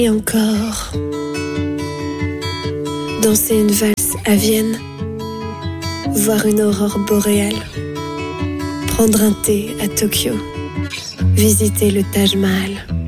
Et encore. Danser une valse à Vienne. Voir une aurore boréale. Prendre un thé à Tokyo. Visiter le Taj Mahal.